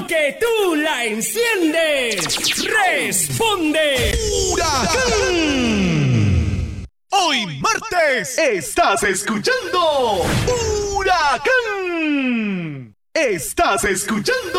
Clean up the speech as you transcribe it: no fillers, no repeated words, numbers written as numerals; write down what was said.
porque tú la enciendes. Responde Huracán. Hoy martes estás escuchando Huracán. Estás escuchando